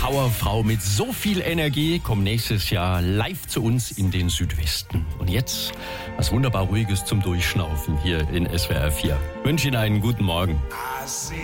Powerfrau mit so viel Energie kommt nächstes Jahr live zu uns in den Südwesten. Und jetzt was wunderbar Ruhiges zum Durchschnaufen hier in SWR 4. Ich wünsche Ihnen einen guten Morgen.